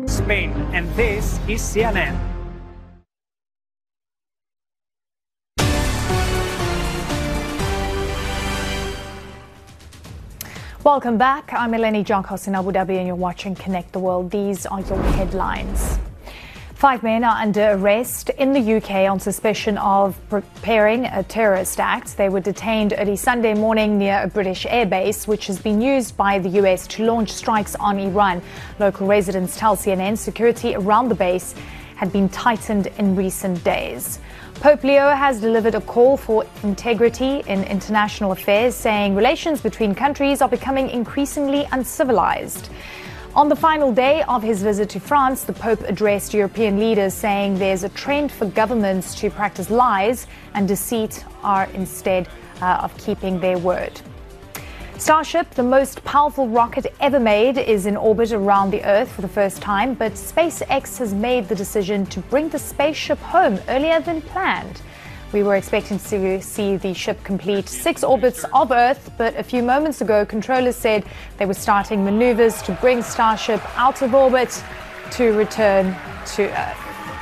Spain, and this is CNN. Welcome back. I'm Eleni Jankos in Abu Dhabi and you're watching Connect the World. These are your headlines. 5 men are under arrest in the UK on suspicion of preparing a terrorist act. They were detained early Sunday morning near a British airbase, which has been used by the US to launch strikes on Iran. Local residents tell CNN security around the base had been tightened in recent days. Pope Leo has delivered a call for integrity in international affairs, saying relations between countries are becoming increasingly uncivilized. On the final day of his visit to France, the Pope addressed European leaders, saying there's a trend for governments to practice lies and deceit are instead of keeping their word. Starship, the most powerful rocket ever made, is in orbit around the Earth for the first time, but SpaceX has made the decision to bring the spaceship home earlier than planned. We were expecting to see the ship complete 6 orbits of Earth, but a few moments ago, controllers said they were starting maneuvers to bring Starship out of orbit to return to Earth.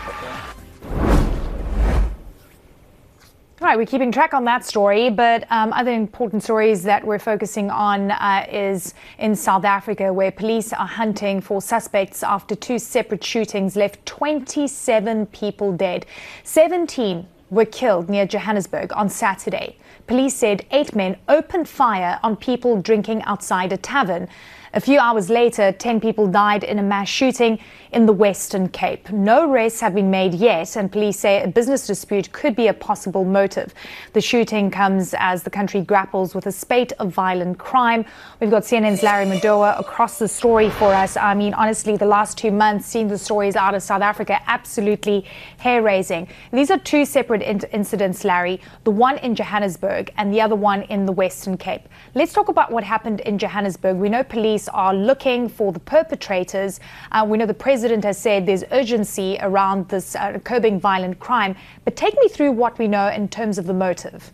All right, we're keeping track on that story, but other important stories that we're focusing on is in South Africa, where police are hunting for suspects after 2 separate shootings left 27 people dead. 17 were killed near Johannesburg on Saturday. Police said 8 men opened fire on people drinking outside a tavern. A few hours later, 10 people died in a mass shooting in the Western Cape. No arrests have been made yet, and police say a business dispute could be a possible motive. The shooting comes as the country grapples with a spate of violent crime. We've got CNN's Larry Madoa across the story for us. I mean, honestly, the last 2 months, seeing the stories out of South Africa, absolutely hair-raising. These are 2 separate incidents, Larry, the one in Johannesburg and the other one in the Western Cape. Let's talk about what happened in Johannesburg. We know police are looking for the perpetrators. We know the president has said there's urgency around this curbing violent crime. But take me through what we know in terms of the motive.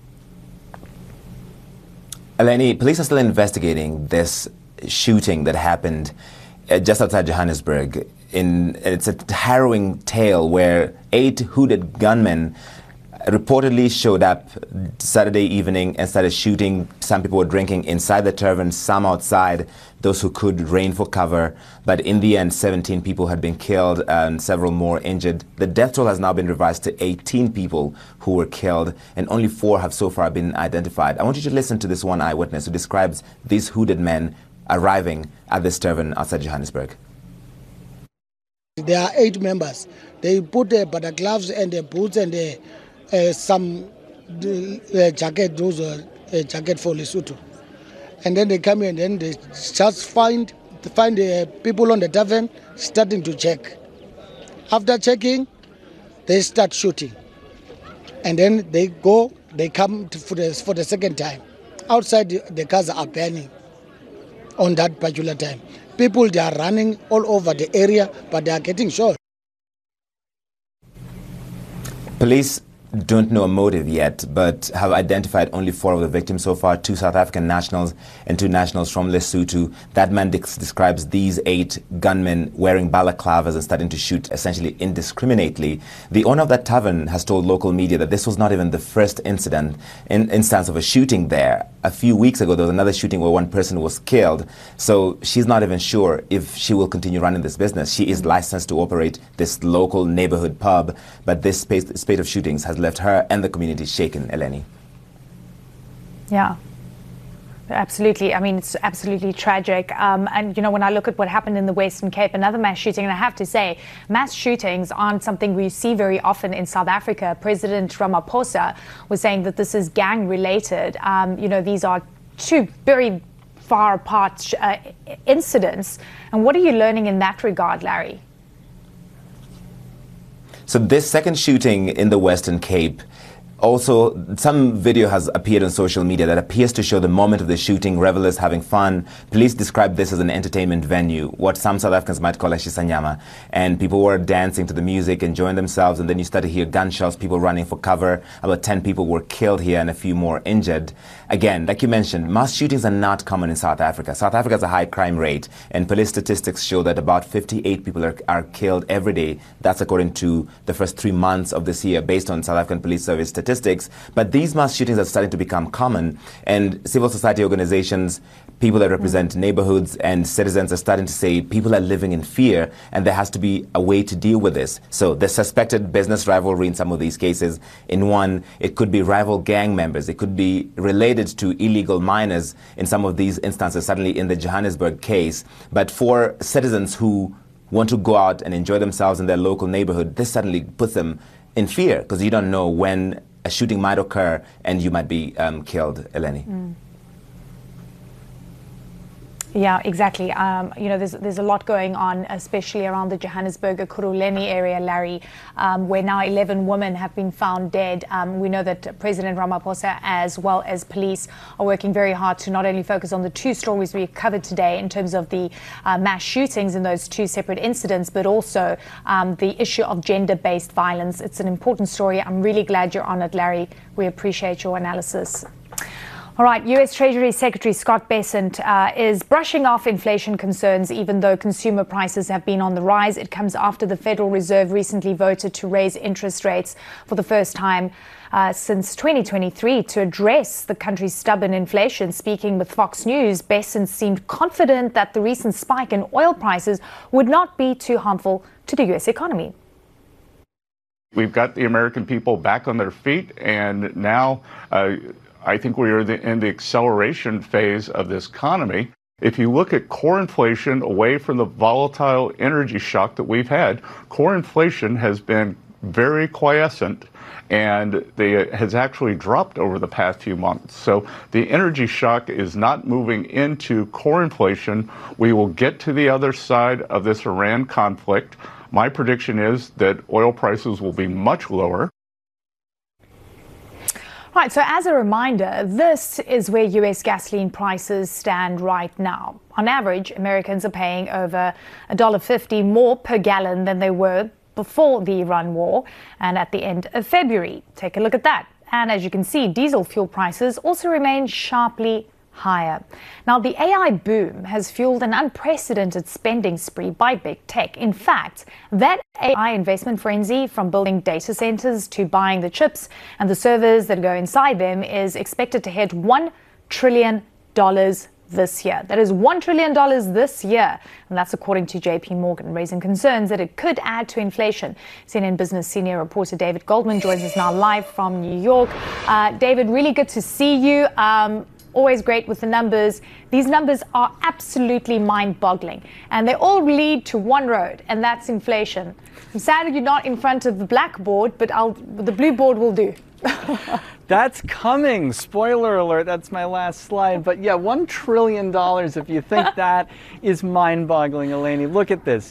Eleni, police are still investigating this shooting that happened just outside Johannesburg. It's a harrowing tale where 8 hooded gunmen reportedly showed up Saturday evening and started shooting. Some people were drinking inside the tavern, some outside. Those who could ran for cover. But in the end, 17 people had been killed and several more injured. The death toll has now been revised to 18 people who were killed, and only 4 have so far been identified. I want you to listen to this one eyewitness who describes these hooded men arriving at this tavern outside Johannesburg. There are 8 members. They put the gloves and the boots and some jacket, those jacket for Lesotho, and then they come in and then they just find the people on the tavern starting to check. After checking, they start shooting, and then they come for the second time. Outside the cars are burning on that particular time. People, they are running all over the area, but they are getting shot. Police don't know a motive yet, but have identified only 4 of the victims so far, 2 South African nationals and 2 nationals from Lesotho. That man describes these 8 gunmen wearing balaclavas and starting to shoot essentially indiscriminately. The owner of that tavern has told local media that this was not even the first instance of a shooting there. A few weeks ago, there was another shooting where 1 person was killed. So she's not even sure if she will continue running this business. She is licensed to operate this local neighborhood pub, but this spate of shootings has left her and the community shaken, Eleni. Yeah, absolutely. I mean, it's absolutely tragic. And, you know, when I look at what happened in the Western Cape, another mass shooting, and I have to say, mass shootings aren't something we see very often in South Africa. President Ramaphosa was saying that this is gang-related. You know, these are 2 very far apart incidents. And what are you learning in that regard, Larry? So this second shooting in the Western Cape also, some video has appeared on social media that appears to show the moment of the shooting, revelers having fun. Police describe this as an entertainment venue, what some South Africans might call a shisanyama. And people were dancing to the music, enjoying themselves, and then you start to hear gunshots, people running for cover. About 10 people were killed here and a few more injured. Again, like you mentioned, mass shootings are not common in South Africa. South Africa has a high crime rate, and police statistics show that about 58 people are killed every day. That's according to the first 3 months of this year, based on South African Police Service statistics. But these mass shootings are starting to become common, and civil society organizations, people that represent neighborhoods and citizens are starting to say people are living in fear and there has to be a way to deal with this. So the suspected business rivalry in some of these cases, in one, it could be rival gang members, it could be related to illegal miners in some of these instances, certainly in the Johannesburg case. But for citizens who want to go out and enjoy themselves in their local neighborhood, this suddenly puts them in fear because you don't know when a shooting might occur and you might be killed, Eleni. Yeah, exactly. There's a lot going on, especially around the Johannesburg Ekurhuleni area, Larry, where now 11 women have been found dead. We know that President Ramaphosa, as well as police, are working very hard to not only focus on the two stories we covered today in terms of the mass shootings in those two separate incidents, but also the issue of gender-based violence. It's an important story. I'm really glad you're on it, Larry. We appreciate your analysis. All right, U.S. Treasury Secretary Scott Bessent is brushing off inflation concerns, even though consumer prices have been on the rise. It comes after the Federal Reserve recently voted to raise interest rates for the first time since 2023 to address the country's stubborn inflation. Speaking with Fox News, Bessent seemed confident that the recent spike in oil prices would not be too harmful to the U.S. economy. We've got the American people back on their feet, and now I think we are in the acceleration phase of this economy. If you look at core inflation away from the volatile energy shock that we've had, core inflation has been very quiescent and has actually dropped over the past few months. So the energy shock is not moving into core inflation. We will get to the other side of this Iran conflict. My prediction is that oil prices will be much lower. Right, so as a reminder, this is where U.S. gasoline prices stand right now. On average, Americans are paying over $1.50 more per gallon than they were before the Iran war and at the end of February. Take a look at that. And as you can see, diesel fuel prices also remain sharply higher. Now, the AI boom has fueled an unprecedented spending spree by big tech. In fact, that AI investment frenzy, from building data centers to buying the chips and the servers that go inside them, is expected to hit $1 trillion this year. That is $1 trillion this year, and that's according to JP Morgan, raising concerns that it could add to inflation. CNN Business senior reporter David Goldman joins us now live from New York. David, really good to see you. Always great with the numbers. These numbers are absolutely mind-boggling, and they all lead to one road, and that's inflation. I'm sad you're not in front of the blackboard, but the blue board will do. That's coming. Spoiler alert, that's my last slide. But yeah, $1 trillion, if you think that is mind-boggling, Eleni. Look at this,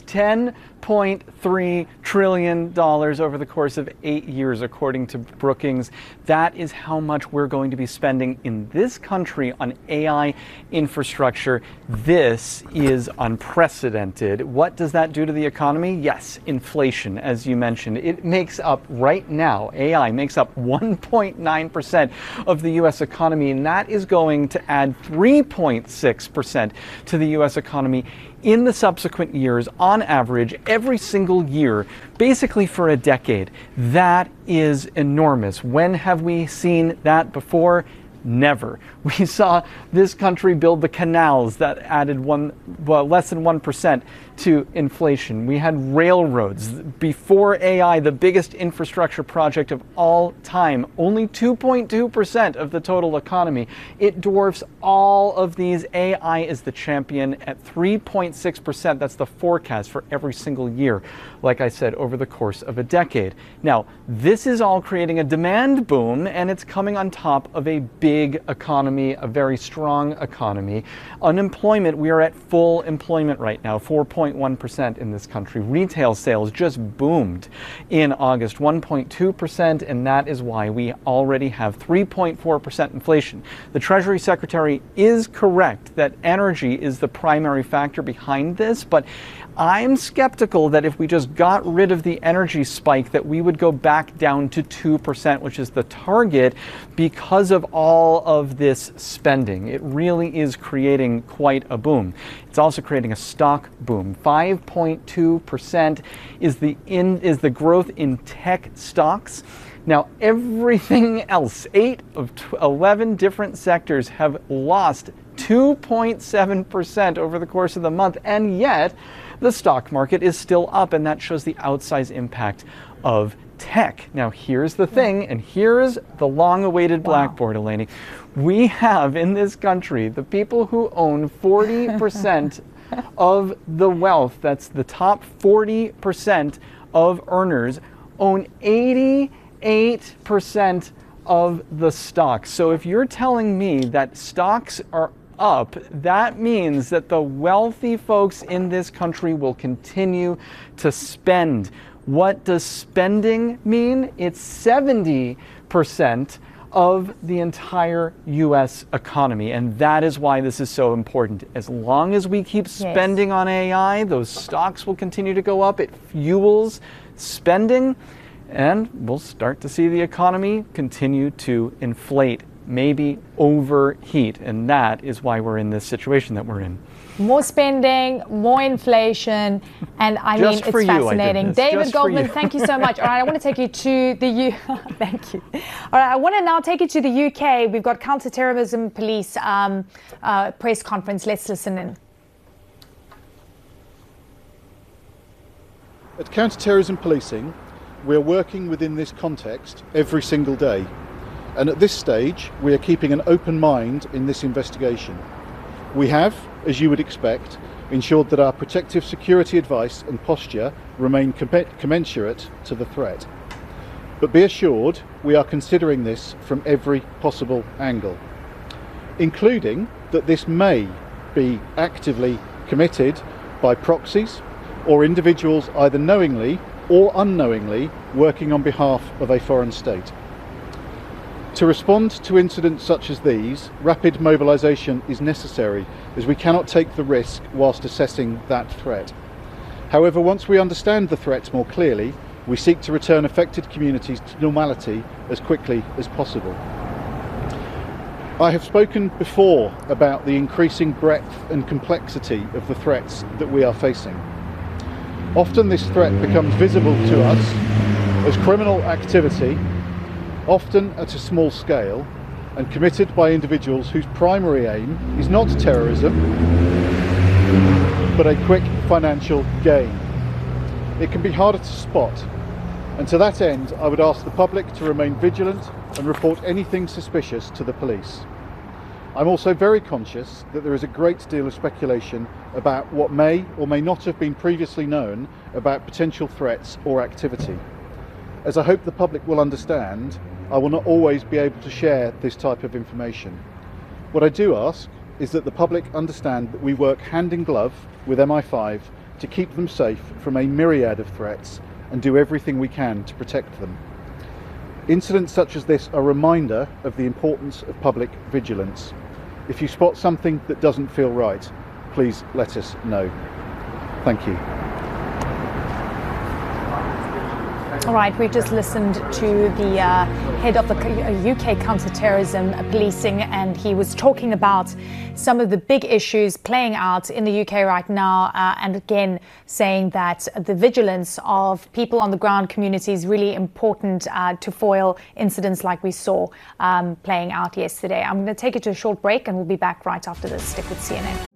$10.3 trillion over the course of 8 years, according to Brookings. That is how much we're going to be spending in this country on AI infrastructure. This is unprecedented. What does that do to the economy? Yes, inflation, as you mentioned. It makes up, right now, AI makes up 1.9% of the U.S. economy, and that is going to add 3.6% to the U.S. economy in the subsequent years, on average, every single year, basically for a decade. That is enormous. When have we seen that before? Never. We saw this country build the canals that added less than 1% to inflation. We had railroads. Before AI, the biggest infrastructure project of all time, only 2.2% of the total economy. It dwarfs all of these. AI is the champion at 3.6%. That's the forecast for every single year, like I said, over the course of a decade. Now, this is all creating a demand boom, and it's coming on top of a big big economy, a very strong economy. Unemployment, we are at full employment right now, 4.1% in this country. Retail sales just boomed in August, 1.2%, and that is why we already have 3.4% inflation. The Treasury Secretary is correct that energy is the primary factor behind this, but I'm skeptical that if we just got rid of the energy spike that we would go back down to 2%, which is the target, because of all of this spending. It really is creating quite a boom. It's also creating a stock boom. 5.2% is the growth in tech stocks. Now, everything else, 8 of 11 different sectors have lost 2.7% over the course of the month, and yet the stock market is still up, and that shows the outsized impact of tech. Now, here's the thing, and here's the long-awaited blackboard, Eleni. We have in this country the people who own 40% of the wealth, that's the top 40% of earners, own 88% of the stocks. So if you're telling me that stocks are up, that means that the wealthy folks in this country will continue to spend. What does spending mean? It's 70% of the entire U.S. economy, and that is why this is so important. As long as we keep spending on AI, those stocks will continue to go up. It fuels spending, and we'll start to see the economy continue to inflate, maybe overheat, and that is why we're in this situation that we're in. More spending, more inflation, and I mean, it's fascinating. David Goldman, thank you so much. All right, I want to take you to the thank you. All right, I want to now take you to the UK. We've got counter-terrorism police press conference. Let's listen in. At counter-terrorism policing, we're working within this context every single day. And at this stage, we are keeping an open mind in this investigation. We have, as you would expect, ensured that our protective security advice and posture remain commensurate to the threat. But be assured, we are considering this from every possible angle, including that this may be actively committed by proxies or individuals either knowingly or unknowingly working on behalf of a foreign state. To respond to incidents such as these, rapid mobilisation is necessary, as we cannot take the risk whilst assessing that threat. However, once we understand the threat more clearly, we seek to return affected communities to normality as quickly as possible. I have spoken before about the increasing breadth and complexity of the threats that we are facing. Often this threat becomes visible to us as criminal activity, often at a small scale, and committed by individuals whose primary aim is not terrorism, but a quick financial gain. It can be harder to spot, and to that end, I would ask the public to remain vigilant and report anything suspicious to the police. I'm also very conscious that there is a great deal of speculation about what may or may not have been previously known about potential threats or activity. As I hope the public will understand, I will not always be able to share this type of information. What I do ask is that the public understand that we work hand in glove with MI5 to keep them safe from a myriad of threats and do everything we can to protect them. Incidents such as this are a reminder of the importance of public vigilance. If you spot something that doesn't feel right, please let us know. Thank you. All right, we've just listened to the head of the UK counter-terrorism policing, and he was talking about some of the big issues playing out in the UK right now, and again saying that the vigilance of people on the ground community is really important to foil incidents like we saw playing out yesterday. I'm going to take it to a short break, and we'll be back right after this. Stick with CNN.